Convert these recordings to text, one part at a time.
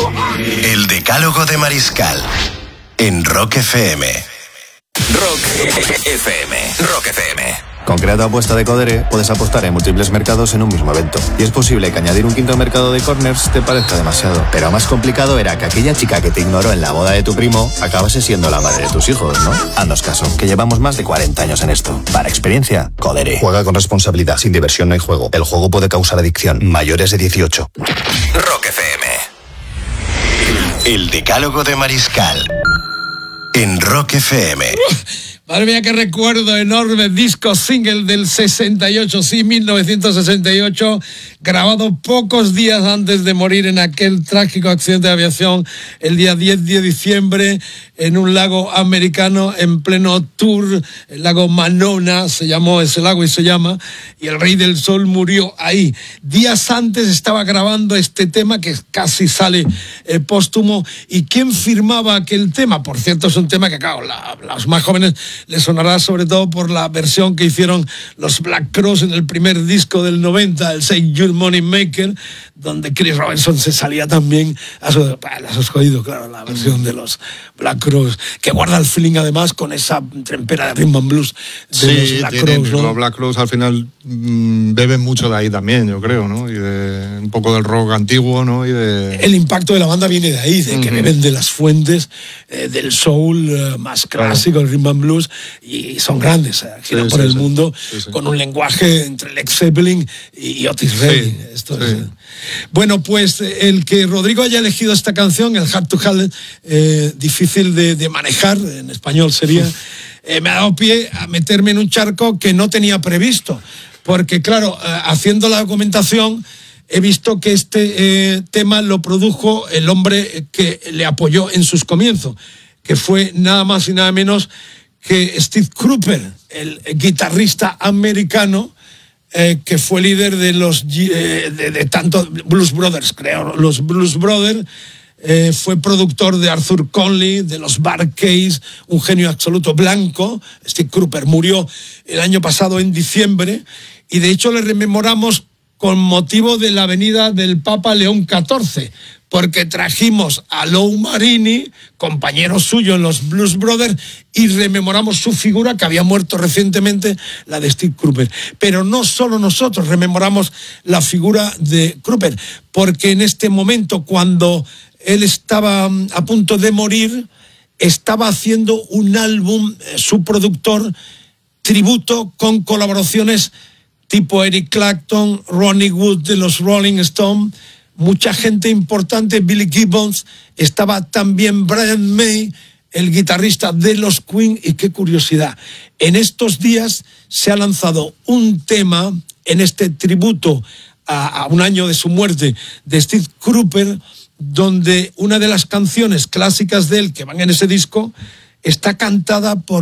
El Decálogo de Mariscal en Rock FM. Rock FM. Rock FM. Con Creato Apuesta de Codere puedes apostar en múltiples mercados en un mismo evento. Y es posible que añadir un quinto mercado de corners te parezca demasiado. Pero más complicado era que aquella chica que te ignoró en la boda de tu primo acabase siendo la madre de tus hijos, ¿no? Haznos caso, que llevamos más de 40 años en esto. Para experiencia, Codere. Juega con responsabilidad. Sin diversión no hay juego. El juego puede causar adicción. Mayores de 18. Rock FM. El Decálogo de Mariscal en Rock FM. Madre mía, qué recuerdo, enorme disco single del 68, sí, 1968, grabado pocos días antes de morir en aquel trágico accidente de aviación el día 10 de diciembre en un lago americano en pleno tour, el lago Manona, se llamó ese lago y se llama, y el Rey del Sol murió ahí. Días antes estaba grabando este tema que casi sale póstumo. ¿Y quién firmaba aquel tema? Por cierto, es un tema que, claro, los más jóvenes les sonará sobre todo por la versión que hicieron los Black Crowes en el primer disco del 90, el Say Your Money Maker, donde Chris Robinson se salía también. Las has oído, claro, la versión de los Black Crowes, que guarda el feeling además con esa trempera de rhythm and blues de los Black Crowes, ¿no? Los Black Crowes al final beben mucho de ahí también, yo creo, ¿no? Y de un poco del rock antiguo, ¿no? Y de... El impacto de la banda viene de ahí, de que beben de las fuentes del soul más clásico, el rhythm and blues, y son grandes, giran por el mundo con un lenguaje entre Led Zeppelin y Otis Redding. Bueno, pues el que Rodrigo haya elegido esta canción, el Hard to Handle, difícil de manejar, en español sería, me ha dado pie a meterme en un charco que no tenía previsto, porque claro, haciendo la documentación he visto que este tema lo produjo el hombre que le apoyó en sus comienzos, que fue nada más y nada menos que Steve Cropper, el guitarrista americano, que fue líder de los de tanto Blues Brothers, creo, los Blues Brothers. Fue productor de Arthur Conley, de los Bar Case, un genio absoluto blanco. Steve Cropper murió el año pasado en diciembre, y de hecho le rememoramos con motivo de la venida del Papa León XIV, porque trajimos a Lou Marini, compañero suyo en los Blues Brothers, y rememoramos su figura, que había muerto recientemente, la de Steve Cropper. Pero no solo nosotros rememoramos la figura de Cropper, porque en este momento, cuando él estaba a punto de morir, estaba haciendo un álbum, su productor, tributo, con colaboraciones tipo Eric Clapton, Ronnie Wood de los Rolling Stones, mucha gente importante, Billy Gibbons, estaba también Brian May, el guitarrista de los Queen, y qué curiosidad, en estos días se ha lanzado un tema en este tributo a un año de su muerte de Steve Cropper, donde una de las canciones clásicas de él que van en ese disco está cantada por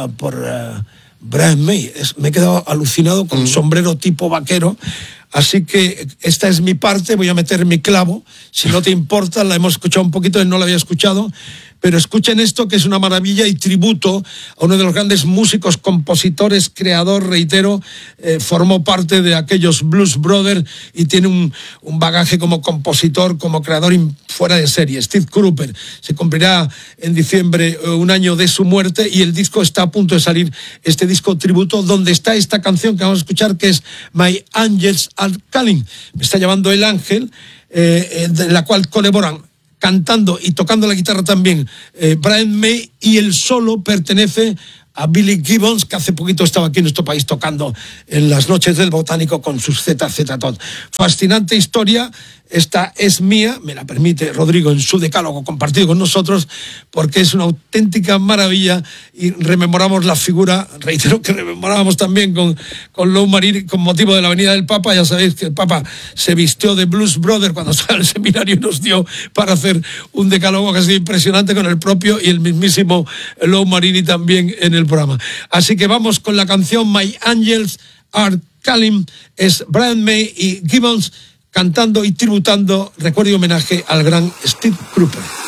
Brian May. Me he quedado alucinado con un sombrero tipo vaquero. Así que esta es mi parte, voy a meter mi clavo. Si no te importa, la hemos escuchado un poquito, no la había escuchado, pero escuchen esto, que es una maravilla, y tributo a uno de los grandes músicos, compositores, creador, reitero, formó parte de aquellos Blues Brothers y tiene un bagaje como compositor, como creador fuera de serie. Steve Cropper se cumplirá en diciembre un año de su muerte, y el disco está a punto de salir, este disco tributo, donde está esta canción que vamos a escuchar, que es My Angels Are Calling, me está llamando el ángel, de la cual colaboran cantando y tocando la guitarra también Brian May, y el solo pertenece a Billy Gibbons, que hace poquito estaba aquí en nuestro país tocando en las noches del Botánico con sus ZZ Top. Fascinante historia, esta es mía, me la permite Rodrigo en su decálogo compartido con nosotros, porque es una auténtica maravilla, y rememoramos la figura, reitero que rememorábamos también con Lou Marini con motivo de la venida del Papa. Ya sabéis que el Papa se vistió de Blues Brother cuando estaba en el seminario y nos dio para hacer un decálogo que ha sido impresionante, con el propio y el mismísimo Lou Marini también en el programa. Así que vamos con la canción My Angels Are Calling, es Brian May y Gibbons cantando y tributando, recuerdo y homenaje al gran Steve Cropper.